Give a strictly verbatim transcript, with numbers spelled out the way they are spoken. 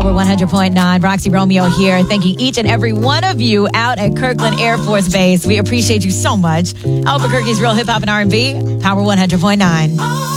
Power one hundred point nine. Roxy Romeo here, thanking each and every one of you out at Kirkland Air Force Base. We appreciate you so much. Albuquerque's Real Hip Hop and R and B, Power one hundred point nine.